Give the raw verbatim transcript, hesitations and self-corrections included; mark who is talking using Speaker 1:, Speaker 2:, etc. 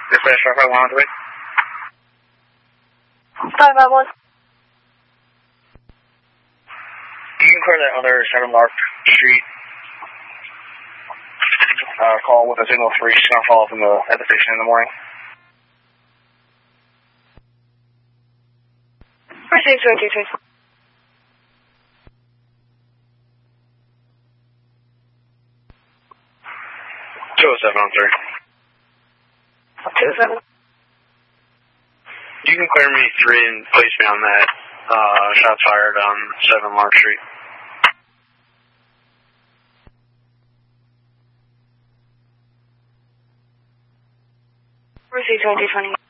Speaker 1: Dispatch five five one on the way.
Speaker 2: five five one.
Speaker 1: You can clear that other seven Lark Street uh, call with a signal three. She's going to follow up in the, at the station in the morning.
Speaker 2: Proceed to two two.
Speaker 1: two oh seven on three.
Speaker 2: two seven.
Speaker 1: You can clear me three and place me on that uh, shots fired on seven Lark Street.
Speaker 2: Proceed to two twenty.